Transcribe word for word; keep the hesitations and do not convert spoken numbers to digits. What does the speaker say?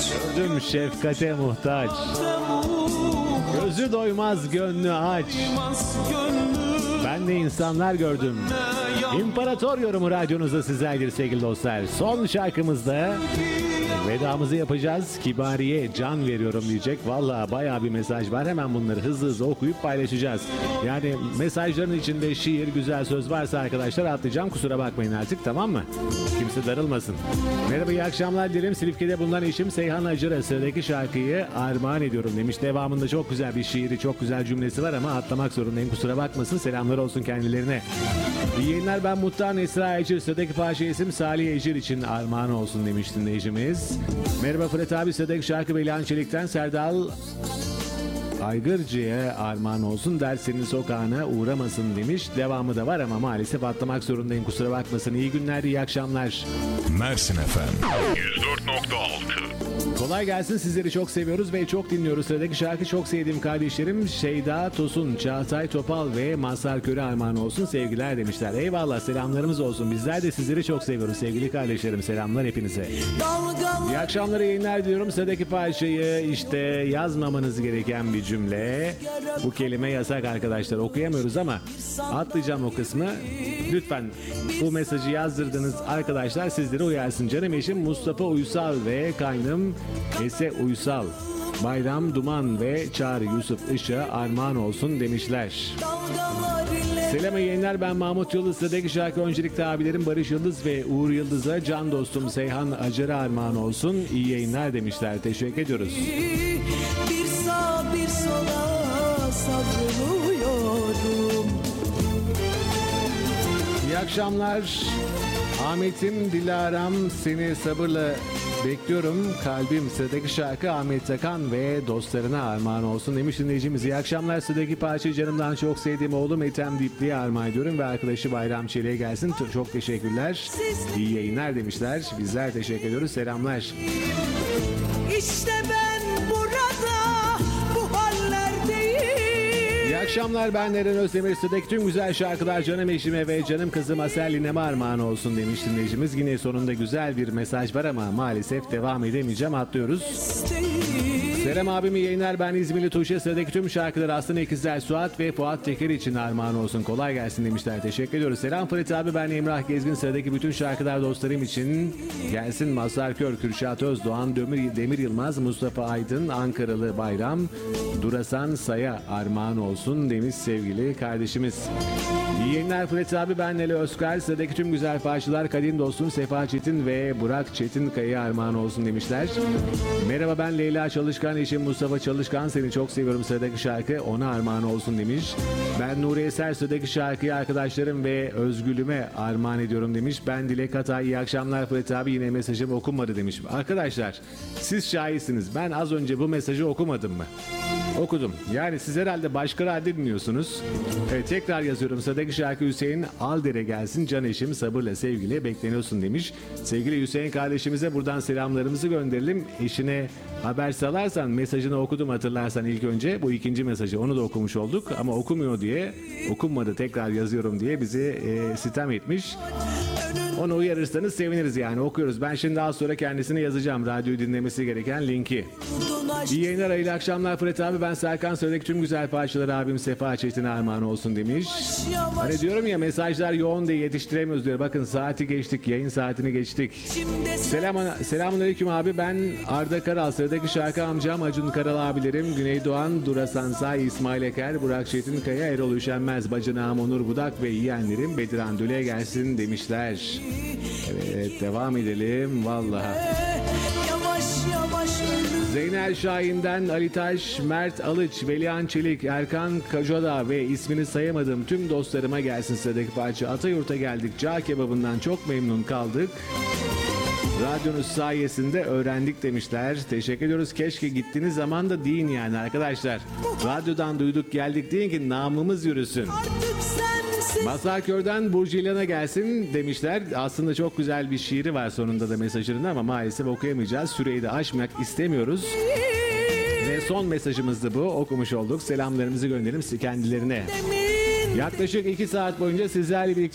Gördüm şefkate muhtaç. Gözü doymaz gönlü aç. Ben de insanlar gördüm. İmparator yorumu radyonuzda sizlerdir sevgili dostlar. Son şarkımızda vedamızı yapacağız. Kibariye can veriyorum diyecek. Valla bayağı bir mesaj var. Hemen bunları hızlı hızlı okuyup paylaşacağız. Yani mesajların içinde şiir, güzel söz varsa arkadaşlar atlayacağım. Kusura bakmayın artık, tamam mı? Kimse darılmasın. Merhaba, iyi akşamlar dilerim. Silifke'de bulunan eşim Seyhan Acar'a sıradaki şarkıyı armağan ediyorum demiş. Devamında çok güzel bir şiiri, çok güzel cümlesi var ama atlamak zorundayım. Kusura bakmasın. Selamlar olsun kendilerine. İyi yayınlar, ben Muhtar Esra Ecir. Sıradaki parça isim Salih Ecir için armağan olsun demiş dinleyicimiz. Merhaba Fırat abi, sıradaki şarkı Belihan Çelik'ten Serdal Aygırcı'ya armağan olsun, dersinin sokağına uğramasın demiş. Devamı da var ama maalesef atlamak zorundayım, kusura bakmasın. İyi günler, iyi akşamlar. Mersin Efem yüz dört nokta altı. Kolay gelsin, sizleri çok seviyoruz ve çok dinliyoruz. Sıradaki şarkı çok sevdiğim kardeşlerim Şeyda Tosun, Çağatay Topal ve Mazhar Köre armağan olsun, sevgiler demişler. Eyvallah, selamlarımız olsun. Bizler de sizleri çok seviyoruz sevgili kardeşlerim. Selamlar hepinize. İyi akşamlar, yayınlar diyorum. Sıradaki parçayı işte yazmamanız gereken bir cümle. Bu kelime yasak arkadaşlar, okuyamıyoruz ama atlayacağım o kısmı. Lütfen bu mesajı yazdırdığınız arkadaşlar sizlere uyarsın. Canım eşim Mustafa Uysal ve kaynım Ese Uysal. Bayram Duman ve Çağrı Yusuf Işık'a armağan olsun demişler. Selam, iyi yayınlar, ben Mahmut Yıldız. Sıradaki şarkı öncelikle abilerim Barış Yıldız ve Uğur Yıldız'a, can dostum Seyhan Acar'a armağan olsun. İyi yayınlar demişler. Teşekkür ediyoruz. Bir sağ bir sola savruluyorum. İyi akşamlar. Ahmet'im, Dilara'm, seni sabırla bekliyorum. Kalbim, sıradaki şarkı Ahmet Takan ve dostlarına armağan olsun demiş dinleyicimiz. İyi akşamlar, sıradaki parça canımdan çok sevdiğim oğlum Ethem Dipli'ye armağan ediyorum ve arkadaşı Bayram Çelik'e gelsin. Çok teşekkürler. İyi yayınlar demişler. Bizler teşekkür ediyoruz. Selamlar. İşte ben burada bu hallerdeyim. İyi akşamlar, ben Eren Özdemir. Sıradaki tüm güzel şarkılar canım eşime ve canım kızım Asel Linem'e armağan olsun demiş dinleyicimiz. Yine sonunda güzel bir mesaj var ama maalesef devam edemeyeceğim, atlıyoruz. Selam abimi yayınlar, ben İzmirli Tuğçe. Sıradaki tüm şarkılar Aslan İkizler Suat ve Fuat Teker için armağan olsun. Kolay gelsin demişler. Teşekkür ediyoruz. Selam Fırat abi, ben Emrah Gezgin. Sıradaki bütün şarkılar dostlarım için gelsin. Mazhar Kör, Kürşat Özdoğan, Demir, Demir Yılmaz, Mustafa Aydın, Ankaralı Bayram, Durasan Say'a armağan olsun demiş sevgili kardeşimiz. İyi yayınlar Fırat abi, ben Nele Özkar. Sıradaki tüm güzel parçalar kadim dostum Sefa Çetin ve Burak Çetinkaya'ya armağan olsun demişler. Merhaba, ben Leyla Çalışkan, eşim Mustafa Çalışkan, seni çok seviyorum. Sıradaki şarkı ona armağan olsun demiş. Ben Nuri Eser, sıradaki şarkıyı arkadaşlarım ve Özgül'üme armağan ediyorum demiş. Ben Dilek Hatay, iyi akşamlar Fırat abi, yine mesajım okunmadı demiş. Arkadaşlar siz şahitsiniz, ben az önce bu mesajı okumadım mı? Okudum. Yani siz herhalde başka radyo dinliyorsunuz. Evet, tekrar yazıyorum. Sıradaki şarkı Hüseyin Alder'e gelsin. Can eşim sabırla sevgiyle bekleniyorsun demiş. Sevgili Hüseyin kardeşimize buradan selamlarımızı gönderelim. Eşine haber salarsan, mesajını okudum hatırlarsan ilk önce. Bu ikinci mesajı, onu da okumuş olduk. Ama okumuyor diye, okunmadı tekrar yazıyorum diye bizi e, sitem etmiş. Onu uyarırsanız seviniriz yani, okuyoruz. Ben şimdi daha sonra kendisine yazacağım radyoyu dinlemesi gereken linki. İyi yayınlar, hayırlı akşamlar Fırat abi, ben Serkan. Sıradaki tüm güzel parçaları abim Sefa Çetin'e armağan olsun demiş. Hani diyorum ya, mesajlar yoğun diye yetiştiremiyoruz diyor. Bakın saati geçtik, yayın saatini geçtik. Selam, selamun aleyküm abi, ben Arda Karal. Sıradaki şarkı amcam Acun Karal abilerim Güneydoğan, Durasan Say, İsmail Eker, Burak Çetinkaya, Erol Üşenmez, bacınağım Onur Budak ve yeğenlerim Bediran Döle gelsin demişler. Evet, devam edelim vallahi. Yavaş yavaş ölüm. Zeynel Şahin'den Ali Taş, Mert Alıç, Velihan Çelik, Erkan Kajoda ve ismini sayamadığım tüm dostlarıma gelsin sıradaki parça. Atayurt'a geldik, cağ kebabından çok memnun kaldık. Radyonuz sayesinde öğrendik demişler. Teşekkür ediyoruz. Keşke gittiğiniz zaman da deyin yani arkadaşlar. Radyodan duyduk geldik deyin ki namımız yürüsün. Mazhar Kör'den Burcu İlhan'a gelsin demişler. Aslında çok güzel bir şiiri var sonunda da mesajının ama maalesef okuyamayacağız. Süreyi de aşmak istemiyoruz. Ve son mesajımızdı bu. Okumuş olduk. Selamlarımızı gönderelim kendilerine. Yaklaşık iki saat boyunca sizlerle birlikte